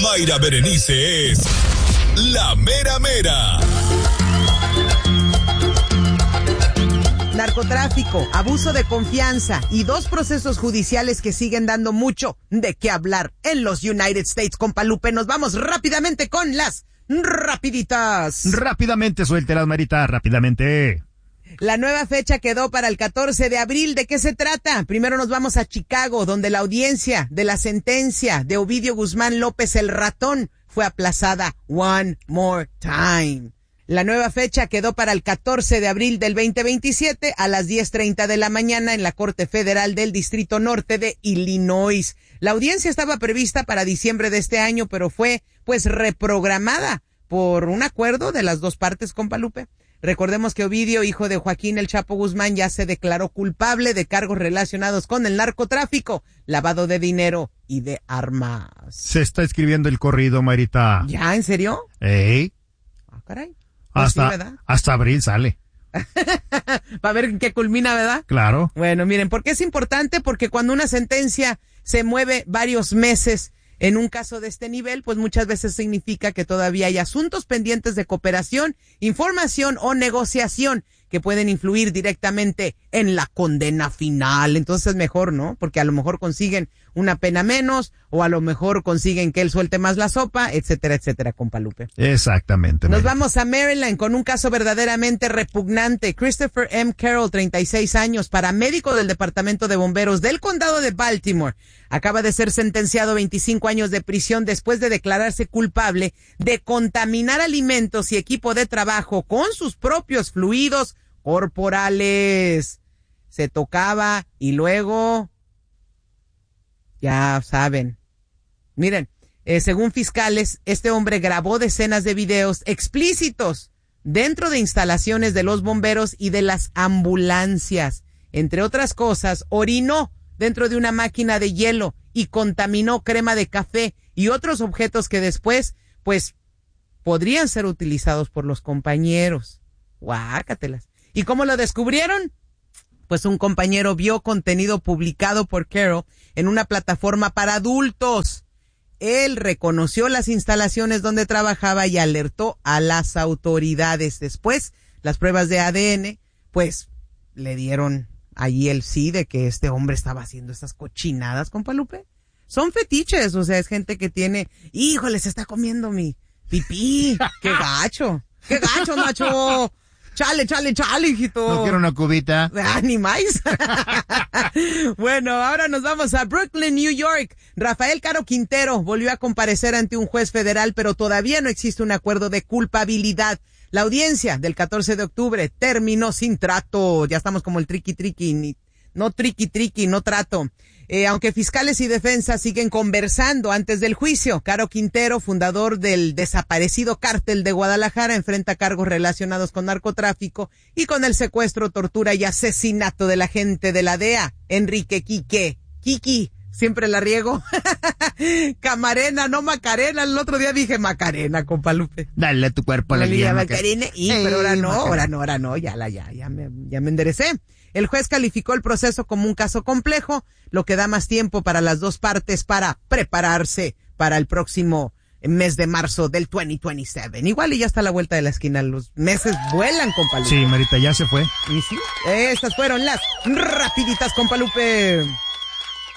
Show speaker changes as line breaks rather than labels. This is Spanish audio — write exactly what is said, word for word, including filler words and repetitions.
Mayra Berenice es la mera mera.
Narcotráfico, abuso de confianza y dos procesos judiciales que siguen dando mucho de qué hablar en los United States. Compa Lupe, nos vamos rápidamente con las rapiditas.
Rápidamente, suéltelas, Marita, rápidamente.
La nueva fecha quedó para el catorce de abril. ¿De qué se trata? Primero nos vamos a Chicago, donde la audiencia de la sentencia de Ovidio Guzmán López el Ratón fue aplazada one more time. La nueva fecha quedó para el catorce de abril del veinte veintisiete a las diez treinta de la mañana en la Corte Federal del Distrito Norte de Illinois. La audiencia estaba prevista para diciembre de este año, pero fue pues reprogramada por un acuerdo de las dos partes, compa Lupe. Recordemos que Ovidio, hijo de Joaquín El Chapo Guzmán, ya se declaró culpable de cargos relacionados con el narcotráfico, lavado de dinero y de armas.
Se está escribiendo el corrido, Marita.
¿Ya? ¿En serio?
¿Eh?
Ah, caray. Pues
hasta,
sí, ¿verdad?
hasta abril sale.
Para ver en qué culmina, ¿verdad?
Claro.
Bueno, miren, ¿por qué es importante? Porque cuando una sentencia se mueve varios meses en un caso de este nivel, pues muchas veces significa que todavía hay asuntos pendientes de cooperación, información o negociación que pueden influir directamente en la condena final. Entonces mejor, ¿no? Porque a lo mejor consiguen una pena menos o a lo mejor consiguen que él suelte más la sopa, etcétera, etcétera, compa Lupe.
Exactamente.
Nos
Marita.
vamos a Maryland con un caso verdaderamente repugnante. Christopher M. Carroll, treinta y seis años, paramédico del Departamento de Bomberos del Condado de Baltimore, acaba de ser sentenciado a veinticinco años de prisión después de declararse culpable de contaminar alimentos y equipo de trabajo con sus propios fluidos corporales. Se tocaba y luego, ya saben. Miren, eh, según fiscales, este hombre grabó decenas de videos explícitos dentro de instalaciones de los bomberos y de las ambulancias. Entre otras cosas, orinó dentro de una máquina de hielo y contaminó crema de café y otros objetos que después, pues, podrían ser utilizados por los compañeros. Guácatelas. ¿Y cómo lo descubrieron? Pues un compañero vio contenido publicado por Carroll en una plataforma para adultos. Él reconoció las instalaciones donde trabajaba y alertó a las autoridades. Después, las pruebas de A D N, pues, le dieron allí el sí de que este hombre estaba haciendo esas cochinadas, compa Lupe. Son fetiches, o sea, es gente que tiene, híjole, se está comiendo mi pipí. ¡Qué gacho! ¡Qué gacho, macho! Chale, chale, chale, hijito.
No quiero una cubita.
Ah, ni más. Bueno, ahora nos vamos a Brooklyn, New York. Rafael Caro Quintero volvió a comparecer ante un juez federal, pero todavía no existe un acuerdo de culpabilidad. La audiencia del catorce de octubre terminó sin trato. Ya estamos como el triqui triqui, ni, no triqui triqui, no trato. Eh, aunque fiscales y defensa siguen conversando antes del juicio, Caro Quintero, fundador del desaparecido Cártel de Guadalajara, enfrenta cargos relacionados con narcotráfico y con el secuestro, tortura y asesinato del agente de la D E A, Enrique Quique. Kiki, siempre la riego. Camarena, no Macarena. El otro día dije Macarena, compa Lupe.
Dale a tu cuerpo la
guía
Macarena.
Macarena. Y, pero ahora no, ahora no, ahora no, ya la, ya, ya me, ya me enderecé. El juez calificó el proceso como un caso complejo, lo que da más tiempo para las dos partes para prepararse para el próximo mes de marzo del veinte veintisiete. Igual y ya está a la vuelta de la esquina, los meses vuelan, compa Lupe.
Sí, Marita, ya se fue.
Y sí, estas fueron las rapiditas, compa Lupe.